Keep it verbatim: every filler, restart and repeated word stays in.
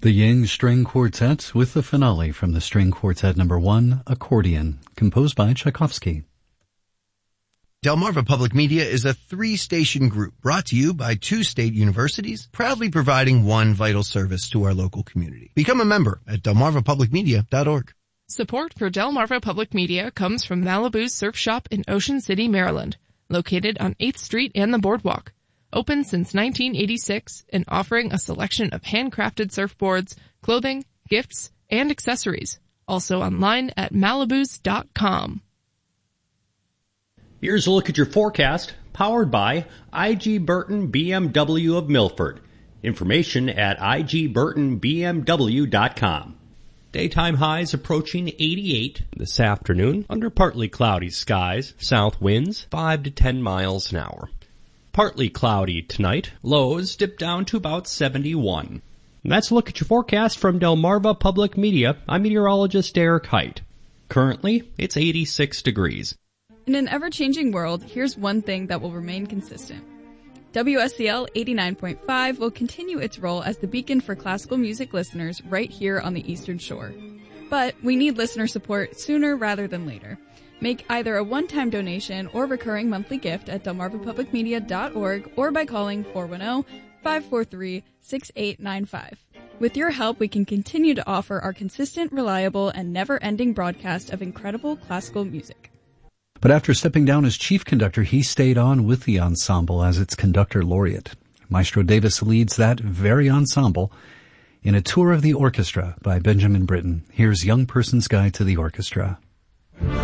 The Yang String Quartet with the finale from the String Quartet number one, Accordion, composed by Tchaikovsky. Delmarva Public Media is a three-station group brought to you by two state universities, proudly providing one vital service to our local community. Become a member at delmarva public media dot org. Support for Delmarva Public Media comes from Malibu's Surf Shop in Ocean City, Maryland, located on eighth Street and the Boardwalk. Open since nineteen eighty-six and offering a selection of handcrafted surfboards, clothing, gifts, and accessories. Also online at malibus dot com. Here's a look at your forecast, powered by I G Burton B M W of Milford. Information at I G burton B M W dot com. Daytime highs approaching eighty-eight this afternoon under partly cloudy skies, south winds five to ten miles an hour. Partly cloudy tonight, lows dip down to about seventy-one. And that's a look at your forecast from Delmarva Public Media. I'm meteorologist Derek Height. Currently, it's eighty-six degrees. In an ever-changing world, here's one thing that will remain consistent. W S C L eighty-nine point five will continue its role as the beacon for classical music listeners right here on the Eastern Shore. But we need listener support sooner rather than later. Make either a one-time donation or recurring monthly gift at delmarva public media dot org or by calling four one zero, five four three, six eight nine five. With your help, we can continue to offer our consistent, reliable, and never-ending broadcast of incredible classical music. But after stepping down as chief conductor, he stayed on with the ensemble as its conductor laureate. Maestro Davis leads that very ensemble in a tour of the orchestra by Benjamin Britten. Here's Young Person's Guide to the Orchestra.